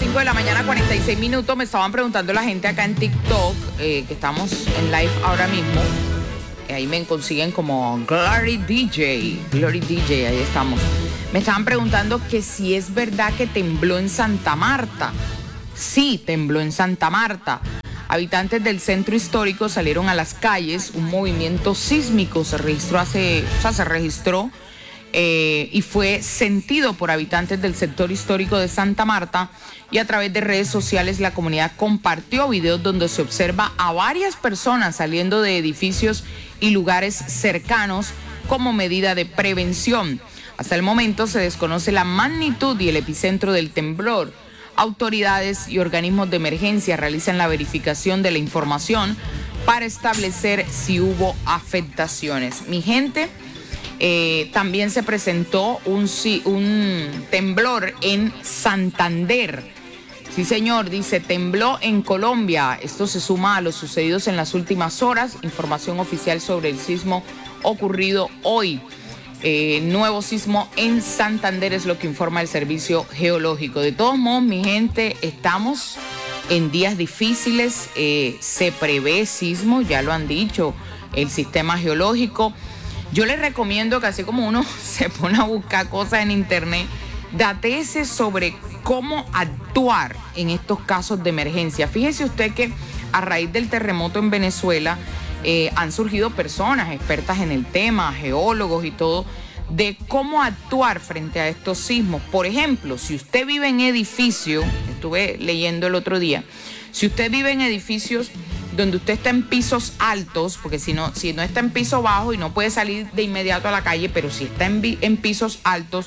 5 de la mañana, 46 minutos. Me estaban preguntando la gente acá en TikTok, que estamos en live ahora mismo. Ahí me consiguen como Glory DJ. Glory DJ, ahí estamos. Me estaban preguntando que si es verdad que tembló en Santa Marta. Sí, tembló en Santa Marta. Habitantes del centro histórico salieron a las calles. Un movimiento sísmico se registró y fue sentido por habitantes del sector histórico de Santa Marta, y a través de redes sociales la comunidad compartió videos donde se observa a varias personas saliendo de edificios y lugares cercanos como medida de prevención. Hasta el momento se desconoce la magnitud y el epicentro del temblor. Autoridades y organismos de emergencia realizan la verificación de la información para establecer si hubo afectaciones. Mi gente, también se presentó un temblor en Santander. Sí, señor, dice, tembló en Colombia. Esto se suma a los sucedidos en las últimas horas. Información oficial sobre el sismo ocurrido hoy. Nuevo sismo en Santander es lo que informa el Servicio Geológico. De todos modos, mi gente, estamos en días difíciles. Se prevé sismo, ya lo han dicho el sistema geológico. Yo les recomiendo que así como uno se pone a buscar cosas en internet, datéese sobre cómo actuar en estos casos de emergencia. Fíjese usted que a raíz del terremoto en Venezuela han surgido personas expertas en el tema, geólogos y todo, de cómo actuar frente a estos sismos. Por ejemplo, si usted vive en edificios, estuve leyendo el otro día, si usted vive en edificios donde usted está en pisos altos, porque si no está en piso bajo y no puede salir de inmediato a la calle, pero si está en pisos altos,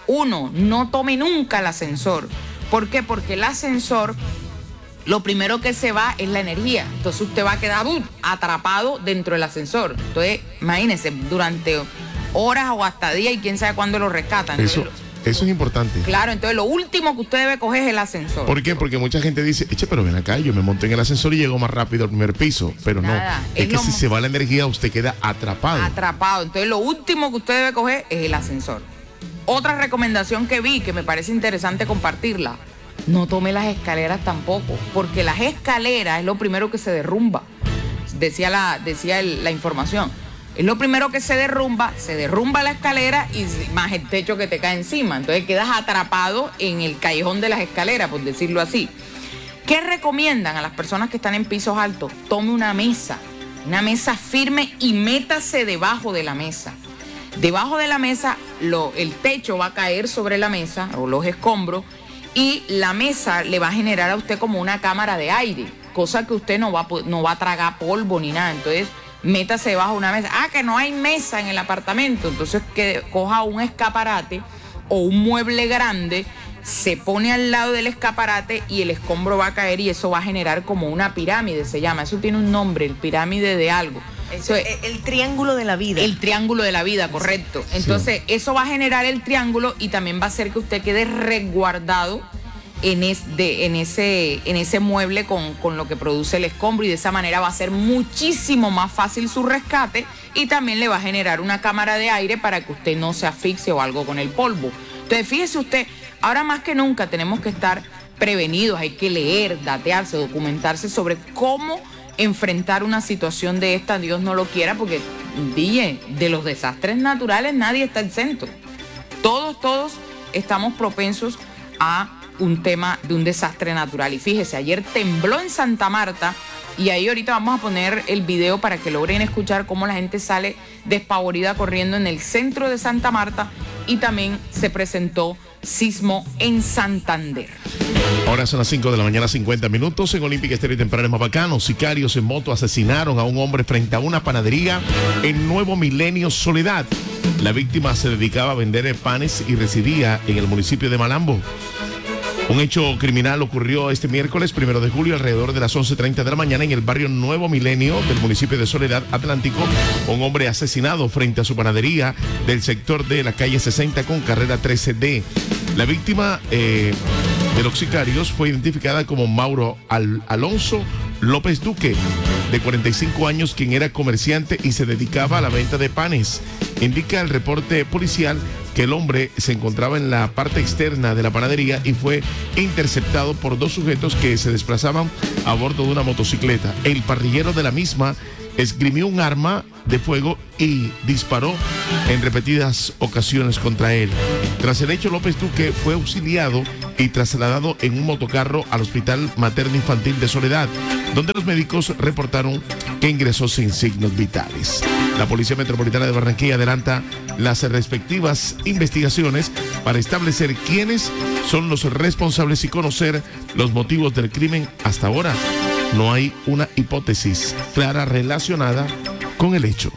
no tome nunca el ascensor. ¿Por qué? Porque el ascensor, lo primero que se va es la energía. Entonces usted va a quedar atrapado dentro del ascensor. Entonces, imagínese, durante horas o hasta días, y quién sabe cuándo lo rescatan. Eso es importante. Claro, entonces lo último que usted debe coger es el ascensor. ¿Por qué? Porque mucha gente dice, pero ven acá, yo me monto en el ascensor y llego más rápido al primer piso. Pero nada, no, es que si se va la energía, usted queda atrapado. Entonces lo último que usted debe coger es el ascensor. Otra recomendación que vi, que me parece interesante compartirla: no tome las escaleras tampoco, porque las escaleras es lo primero que se derrumba. Decía la información. Es lo primero que se derrumba la escalera y más el techo que te cae encima. Entonces quedas atrapado en el callejón de las escaleras, por decirlo así. ¿Qué recomiendan a las personas que están en pisos altos? Tome una mesa firme y métase debajo de la mesa. Debajo de la mesa, el techo va a caer sobre la mesa o los escombros, y la mesa le va a generar a usted como una cámara de aire, cosa que usted no va a tragar polvo ni nada. Entonces, métase debajo de una mesa. Que no hay mesa en el apartamento, entonces que coja un escaparate o un mueble grande, se pone al lado del escaparate y el escombro va a caer, y eso va a generar como una pirámide, se llama. Eso tiene un nombre, el pirámide de algo. Eso es el triángulo de la vida. El triángulo de la vida, correcto. Entonces, eso va a generar el triángulo y también va a hacer que usted quede resguardado en ese mueble con lo que produce el escombro, y de esa manera va a ser muchísimo más fácil su rescate, y también le va a generar una cámara de aire para que usted no se asfixie o algo con el polvo. Entonces, fíjese usted, ahora más que nunca tenemos que estar prevenidos. Hay que leer, datearse, documentarse sobre cómo enfrentar una situación de esta. Dios no lo quiera, porque de los desastres naturales nadie está exento. Todos estamos propensos a un tema de un desastre natural. Y fíjese, ayer tembló en Santa Marta, y ahí ahorita vamos a poner el video para que logren escuchar cómo la gente sale despavorida corriendo en el centro de Santa Marta, y también se presentó sismo en Santander. Ahora son las 5 de la mañana, 50 minutos. En Olímpica Estéreo y Temprano Mapacano, sicarios en moto asesinaron a un hombre frente a una panadería en Nuevo Milenio, Soledad. La víctima se dedicaba a vender panes y residía en el municipio de Malambo. Un hecho criminal ocurrió este miércoles 1 de julio alrededor de las 11:30 de la mañana en el barrio Nuevo Milenio del municipio de Soledad Atlántico. Un hombre asesinado frente a su panadería del sector de la calle 60 con carrera 13D. La víctima de los sicarios fue identificada como Mauro Alonso López Duque, de 45 años, quien era comerciante y se dedicaba a la venta de panes. Indica el reporte policial que el hombre se encontraba en la parte externa de la panadería y fue interceptado por dos sujetos que se desplazaban a bordo de una motocicleta. El parrillero de la misma esgrimió un arma de fuego y disparó en repetidas ocasiones contra él. Tras el hecho, López Duque fue auxiliado y trasladado en un motocarro al Hospital Materno Infantil de Soledad, donde los médicos reportaron que ingresó sin signos vitales. La Policía Metropolitana de Barranquilla adelanta las respectivas investigaciones para establecer quiénes son los responsables y conocer los motivos del crimen. Hasta ahora no hay una hipótesis clara relacionada con el hecho.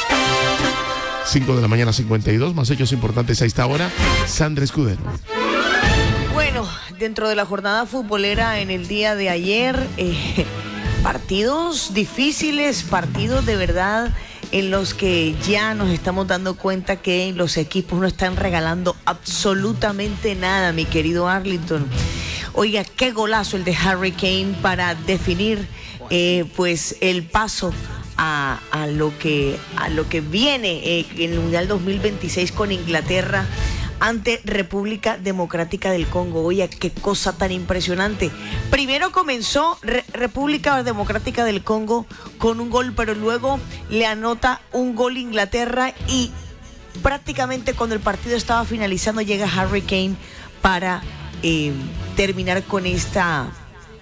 5 de la mañana 52, más hechos importantes a esta hora. Sandra Escudero. Bueno, dentro de la jornada futbolera en el día de ayer, partidos difíciles, partidos de verdad en los que ya nos estamos dando cuenta que los equipos no están regalando absolutamente nada, mi querido Arlington. Oiga, qué golazo el de Harry Kane para definir pues el paso a lo que viene en el Mundial 2026 con Inglaterra ante República Democrática del Congo. Oye, qué cosa tan impresionante. Primero comenzó República Democrática del Congo con un gol, pero luego le anota un gol Inglaterra y prácticamente cuando el partido estaba finalizando llega Harry Kane para terminar con esta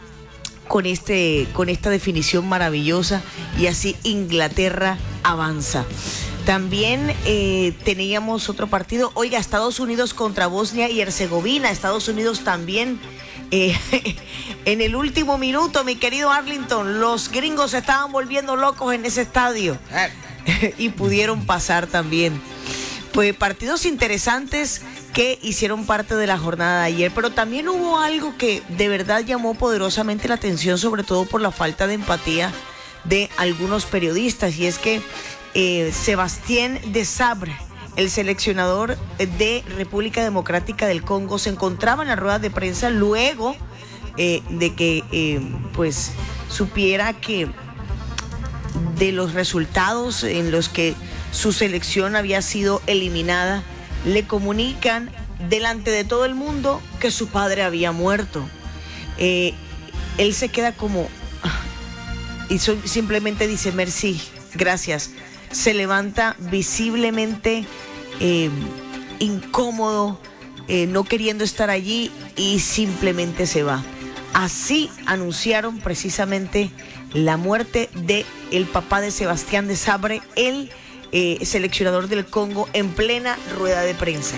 definición maravillosa y así Inglaterra avanza. También teníamos otro partido, oiga, Estados Unidos contra Bosnia y Herzegovina. Estados Unidos también en el último minuto, mi querido Arlington, los gringos se estaban volviendo locos en ese estadio y pudieron pasar también. Pues partidos interesantes que hicieron parte de la jornada de ayer, pero también hubo algo que de verdad llamó poderosamente la atención, sobre todo por la falta de empatía de algunos periodistas, y es que Sébastien Desabre, el seleccionador de República Democrática del Congo, se encontraba en la rueda de prensa luego de que pues supiera que de los resultados en los que su selección había sido eliminada. Le comunican delante de todo el mundo que su padre había muerto. Él se queda como y simplemente dice merci, gracias. Se levanta visiblemente incómodo, no queriendo estar allí, y simplemente se va. Así anunciaron precisamente la muerte de el papá de Sébastien Desabre, el seleccionador del Congo, en plena rueda de prensa.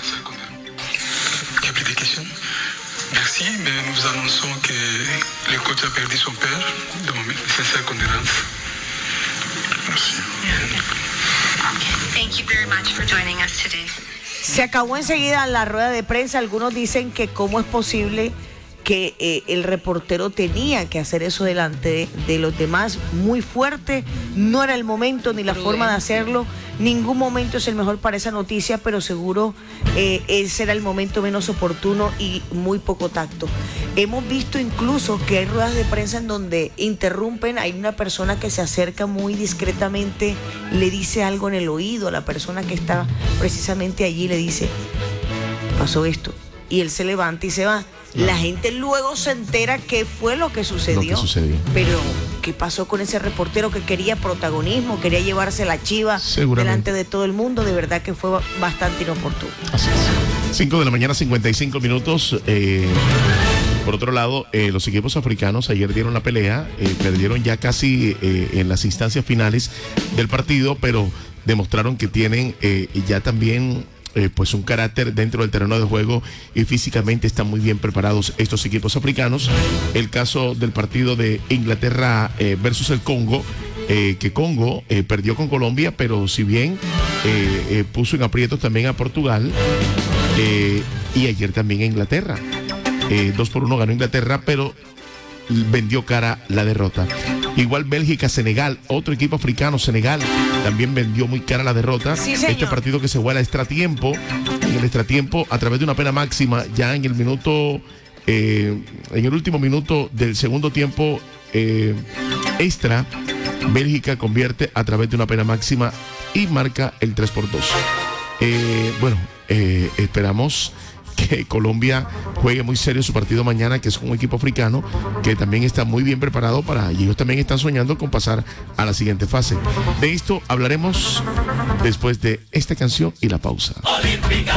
Merci, mais nous annonçons que le coach a perdu son père, de mon sincère condolence. Merci. Thank you very much for joining us today. Se acabó enseguida la rueda de prensa. Algunos dicen que cómo es posible que el reportero tenía que hacer eso delante de los demás. Muy fuerte, no era el momento ni la forma de hacerlo. Ningún momento es el mejor para esa noticia, pero seguro ese era el momento menos oportuno y muy poco tacto. Hemos visto incluso que hay ruedas de prensa en donde interrumpen, hay una persona que se acerca muy discretamente, le dice algo en el oído a la persona que está precisamente allí, le dice, pasó esto, y él se levanta y se va. La gente luego se entera qué fue lo que sucedió. Pero ¿qué pasó con ese reportero que quería protagonismo, quería llevarse la chiva delante de todo el mundo? De verdad que fue bastante inoportuno. Así es. 5 de la mañana 55 minutos. Por otro lado, los equipos africanos ayer dieron la pelea, perdieron ya casi en las instancias finales del partido, pero demostraron que tienen ya también pues un carácter dentro del terreno de juego y físicamente están muy bien preparados estos equipos africanos. El caso del partido de Inglaterra versus el Congo, que Congo perdió con Colombia, pero si bien puso en aprietos también a Portugal, y ayer también a Inglaterra. 2-1 ganó Inglaterra, pero vendió cara la derrota. Igual Bélgica-Senegal, otro equipo africano, Senegal, también vendió muy cara la derrota. Sí, señor. Este partido que se juega al extratiempo, en el extratiempo a través de una pena máxima, ya en el minuto, en el último minuto del segundo tiempo extra, Bélgica convierte a través de una pena máxima y marca el 3-2. Bueno, esperamos que Colombia juegue muy serio su partido mañana, que es un equipo africano que también está muy bien preparado y ellos también están soñando con pasar a la siguiente fase. De esto hablaremos después de esta canción y la pausa. Olímpica.